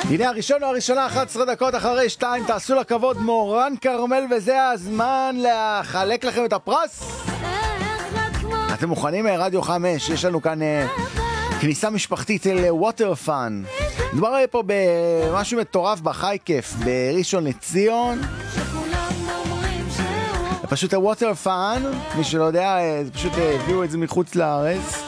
הנה הראשון או הראשונה 11 דקות אחרי 2, תעשו לה כבוד מורן כרמל, וזה הזמן לחלק לכם את הפרס. אתם מוכנים? רדיו 5, יש לנו כאן כניסה משפחתית אל ווטר פאן. מדובר פה במשהו מטורף בחי כיף בראשון לציון. פשוט הווטר פאן, מי שלא יודע, פשוט הביאו את זה מחוץ לארץ.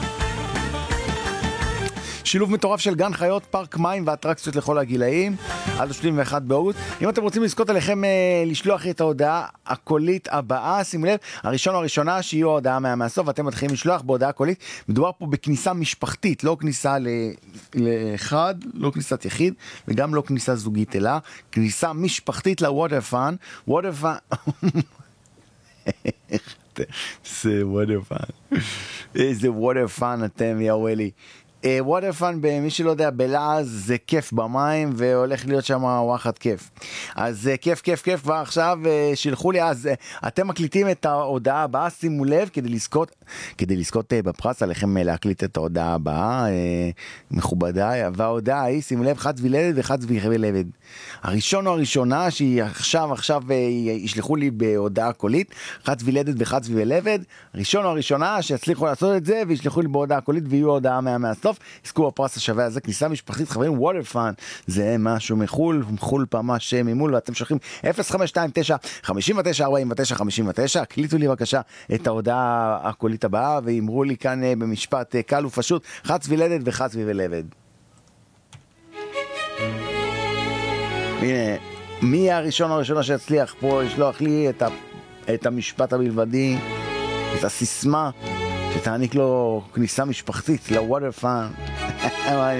שילוב מטורף של גן חיות, פארק מים ואטרקציות לכל הגילאים, עד 31 באוגוסט. אם אתם רוצים לזכות עליכם לשלוח את ההודעה הקולית הבאה, שימו לב, הראשון או הראשונה שיהיו ההודעה מהסוף, ואתם מתחילים לשלוח בהודעה קולית. מדובר פה בכניסה משפחתית, לא כניסה לאחד, לא כניסת יחיד, וגם לא כניסה זוגית, אלא כניסה משפחתית לווטר פאן. ווטר פאן... זה ווטר פאן. איזה ווטר פאן אתם, יא וואלי. ווטר פאן, במי שלא יודע, בלעז זה כיף במים, והולך להיות שם וואחד כיף. אז כיף, כיף, כיף, ועכשיו שילחו לי, אז אתם מקליטים את ההודעה הבאה, שימו לב, כדי לזכות בפרס, עליכם להקליט את ההודעה הבאה, מכובדיי, וההודעה היא, שימו לב, חד ולדת וחד ולבד. הראשון או הראשונה, שהיא עכשיו ישלחו לי בהודעה קולית, חד ולדת וחד ולבד, הראשון או הראשונה שיצליחו לעשות את זה, וישלחו לי בהודעה קולית, ויהיו הודעה מהסוף, יזכו בפרס השווה הזה, כניסה משפחתית, חברים, ווטר פאן, זה משהו מחול ממש ממול, ואתם שולחים 0529-59-49-59, הקליטו לי בבקשה את ההודעה הקולית הבאה, ואמרו לי כאן במשפט קל ופשוט, חץ ולדת וחץ ולבד. הנה, מי הראשון או הראשונה שיצליח פה לשלוח לי את המשפט הבלבדי, את הסיסמה, שתעניק לו כניסה משפחתית לווטר פאן.